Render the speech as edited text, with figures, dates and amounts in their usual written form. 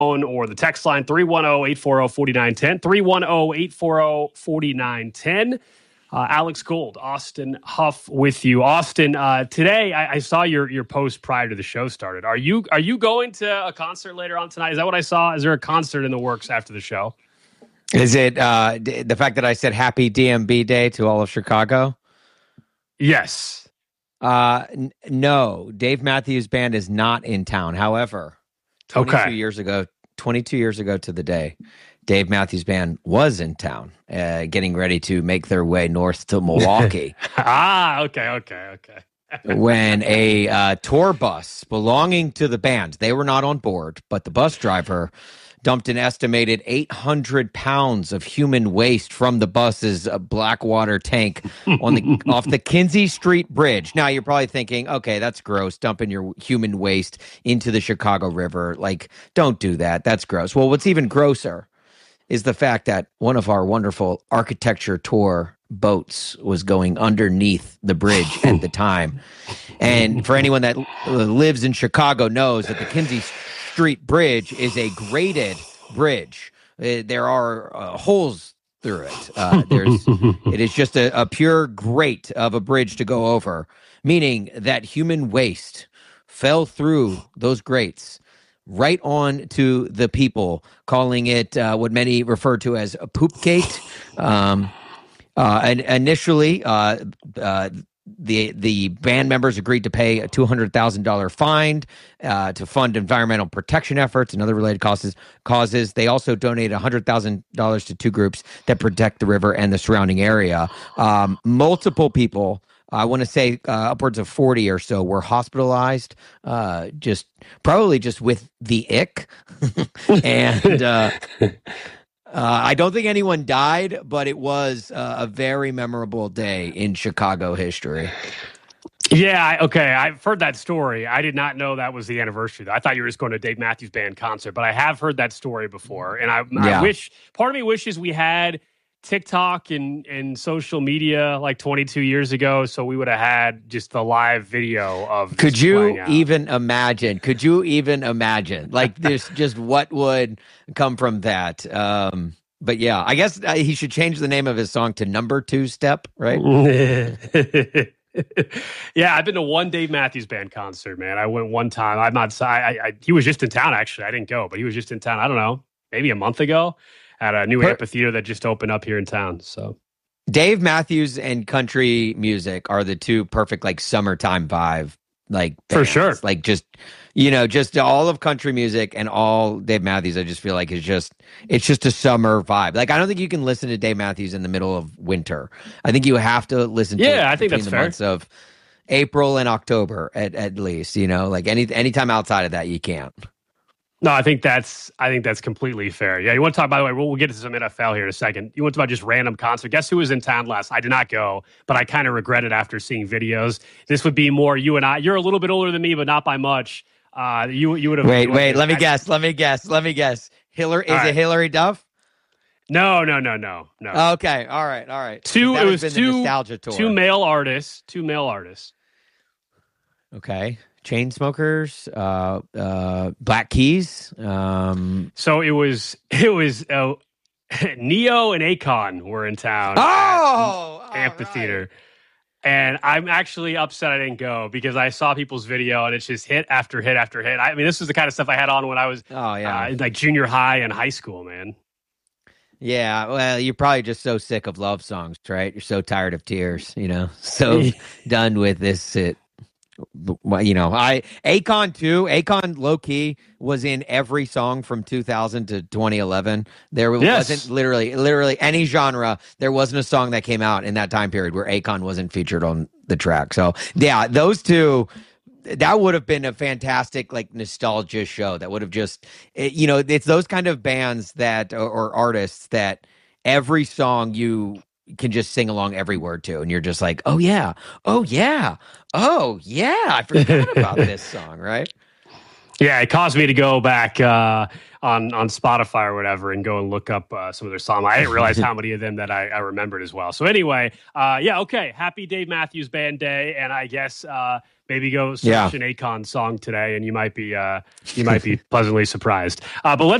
or the text line 310-840-4910, 310-840-4910. Alex Gold, Austin Huff with you. Austin, today I saw your post prior to the show started. Are you going to a concert later on tonight? Is that what I saw? Is there a concert in the works after the show? Is it the fact that I said happy DMB Day to all of Chicago? Yes. No, Dave Matthews Band is not in town. However, 22 years ago to the day, Dave Matthews Band was in town, getting ready to make their way north to Milwaukee. Okay. When a tour bus belonging to the band, they were not on board, but the bus driver dumped an estimated 800 pounds of human waste from the bus's Blackwater tank off the Kinsey Street Bridge. Now, you're probably thinking, okay, that's gross, dumping your human waste into the Chicago River. Like, don't do that. That's gross. Well, what's even grosser is the fact that one of our wonderful architecture tour boats was going underneath the bridge at the time. And for anyone that lives in Chicago knows that the Kinsey Street Bridge is a graded bridge. There are holes through it. It is just a pure grate of a bridge to go over, meaning that human waste fell through those grates right on to the people, calling it what many refer to as a poop gate. And initially, the band members agreed to pay a $200,000 fine to fund environmental protection efforts and other related causes. They also donated $100,000 to two groups that protect the river and the surrounding area. Multiple people, I want to say upwards of 40 or so, were hospitalized, probably just with the ick. And I don't think anyone died, but it was a very memorable day in Chicago history. Yeah, I've heard that story. I did not know that was the anniversary, though. I thought you were just going to a Dave Matthews Band concert, but I have heard that story before. And I wish, part of me wishes we had TikTok and social media like 22 years ago, so we would have had just the live video of. Could you even imagine? Like, there's just what would come from that. But yeah, I guess he should change the name of his song to Number Two Step, right? Yeah, I've been to one Dave Matthews Band concert, man. I went one time. I'm not. He was just in town, actually. I didn't go, but he was just in town. I don't know, maybe a month ago, at a new amphitheater that just opened up here in town. So, Dave Matthews and country music are the two perfect, like, summertime vibe, like, bands. For sure. Like, just all of country music and all Dave Matthews, I just feel like it's just a summer vibe. Like, I don't think you can listen to Dave Matthews in the middle of winter. I think you have to listen to it I think that's the fair. Months of April and October at least, like anytime outside of that, you can't. No, I think that's completely fair. Yeah, you want to talk, by the way, we'll get to some NFL here in a second. You want to talk about just random concert. Guess who was in town last? I did not go, but I kind of regret it after seeing videos. This would be more you and I. You're a little bit older than me, but not by much. You would have. Wait. Let me guess. Hillary, is it Hillary Duff? No. Okay. All right. It was two nostalgia tour. Two male artists. Okay. Chainsmokers, Black Keys. So it was Neo and Akon were in town. Amphitheater. Right. And I'm actually upset I didn't go because I saw people's video and it's just hit after hit after hit. I mean, this was the kind of stuff I had on when I was in like junior high and high school, man. Yeah, well, you're probably just so sick of love songs, right? You're so tired of tears, so done with this shit. Akon too. Akon low key was in every song from 2000 to 2011. There wasn't literally any genre. There wasn't a song that came out in that time period where Akon wasn't featured on the track. So yeah, those two, that would have been a fantastic like nostalgia show. That would have just, it's those kind of bands that or artists that every song you can just sing along every word to, and you're just like, oh yeah, I forgot about this song, right? Yeah, it caused me to go back. Spotify or whatever and go and look up some of their songs. I didn't realize how many of them that I remembered as well. So anyway, okay. Happy Dave Matthews Band Day, and I guess maybe go search an Akon song today, and you might be pleasantly surprised. But let's